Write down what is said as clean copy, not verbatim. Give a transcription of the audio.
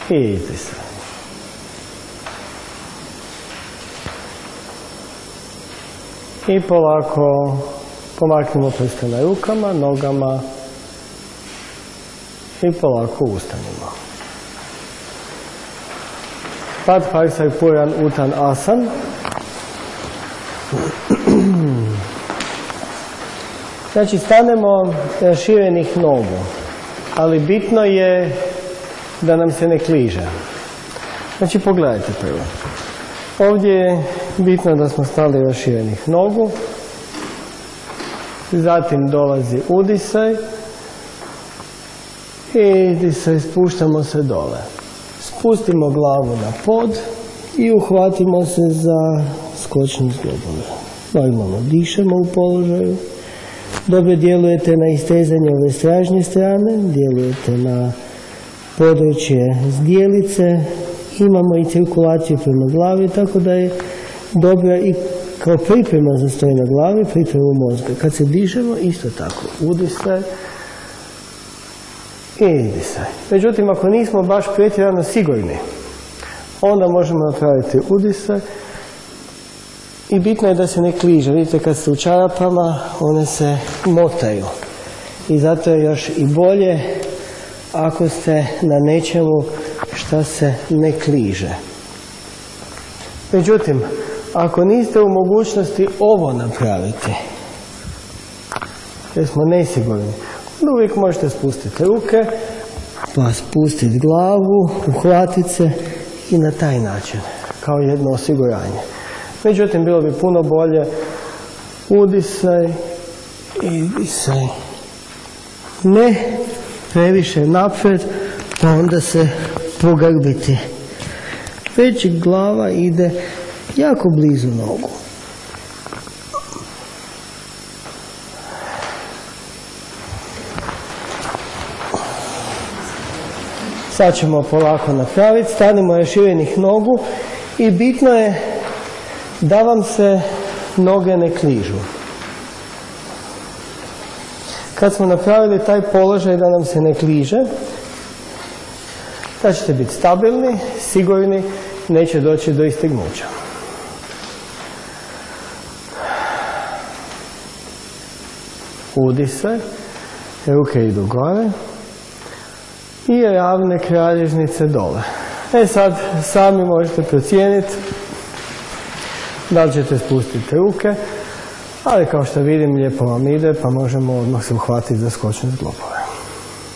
I izdisaj. I polako pomaknimo prste na rukama, nogama i polako ustanimo. Padhar Puran Utan Asan. Znači stanemo raširenih nogu, ali bitno je da nam se ne kliže. Znači pogledajte prvo. Ovdje je bitno da smo stali raširenih nogu, zatim dolazi udisaj i izdisaj, spuštamo se dole. Spustimo glavu na pod i uhvatimo se za skočne zglobove. Normalno dišemo u položaju. Dobro djelujete na istezanje ove stražnje strane, djelujete na područje zdjelice, imamo i cirkulaciju prema glavi, tako da je dobra i kao priprema za stoj na glavi, pripremu mozga. Kad se dišemo, isto tako, udisaj i izdisaj. Međutim, ako nismo baš pretjerano sigurni, onda možemo napraviti udisaj i bitno je da se ne kliže. Vidite, kad ste u čarapama, one se motaju. I zato je još i bolje ako ste na nečemu što se ne kliže. Međutim, ako niste u mogućnosti ovo napraviti, jer smo nesigurni, onda uvijek možete spustiti ruke, pa spustiti glavu, uhvatiti se i na taj način, kao jedno osiguranje. Međutim, bilo bi puno bolje udisaj i izdisaj. Ne previše naprijed, pa onda se pogrbiti. Već glava ide jako blizu nogu. Sad ćemo polako napraviti, stanimo raširenih nogu i bitno je da vam se noge ne kližu. Kad smo napravili taj položaj da nam se ne kliže, da ćete biti stabilni, sigurni, neće doći do istegnuća. Udisaj, ruke idu gore i ravne kralježnice dole. Sad sami možete procijeniti da li ćete spustiti ruke, ali kao što vidim lijepo vam ide, pa možemo odmah se uhvatiti za skočne zglobove.